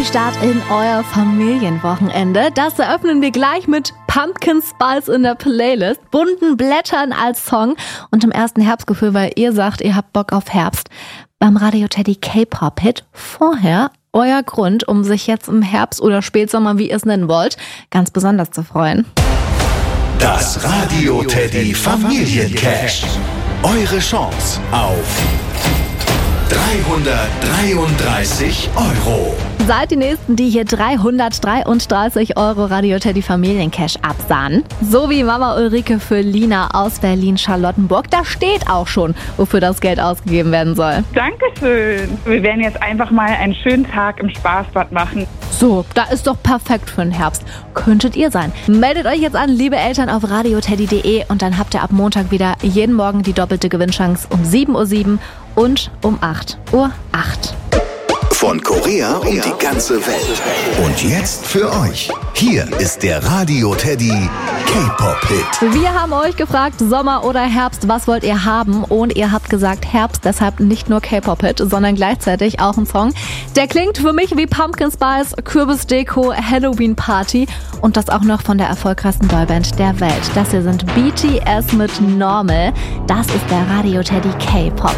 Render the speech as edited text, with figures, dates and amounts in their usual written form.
guten Start in euer Familienwochenende. Das eröffnen wir gleich mit Pumpkin Spice in der Playlist, bunten Blättern als Song und dem ersten Herbstgefühl, weil ihr sagt, ihr habt Bock auf Herbst. Beim Radio Teddy K-Pop-Hit vorher euer Grund, um sich jetzt im Herbst oder Spätsommer, wie ihr es nennen wollt, ganz besonders zu freuen. Das Radio Teddy Familiencash. Eure Chance auf 333 €. Seid die Nächsten, die hier 333 € Radio Teddy Familiencash absahnen. So wie Mama Ulrike für Lina aus Berlin-Charlottenburg. Da steht auch schon, wofür das Geld ausgegeben werden soll. Dankeschön. Wir werden jetzt einfach mal einen schönen Tag im Spaßbad machen. So, da ist doch perfekt für den Herbst. Könntet ihr sein. Meldet euch jetzt an, liebe Eltern, auf radioteddy.de und dann habt ihr ab Montag wieder jeden Morgen die doppelte Gewinnchance um 7:07 Uhr und um 8:08 Uhr. Von Korea um die ganze Welt. Und jetzt für euch. Hier ist der Radio Teddy K-Pop-Hit. Wir haben euch gefragt, Sommer oder Herbst, was wollt ihr haben? Und ihr habt gesagt Herbst, deshalb nicht nur K-Pop-Hit, sondern gleichzeitig auch ein Song. Der klingt für mich wie Pumpkin Spice, Kürbisdeko, Halloween-Party und das auch noch von der erfolgreichsten Boyband der Welt. Das hier sind BTS mit Normal. Das ist der Radio Teddy K-Pop.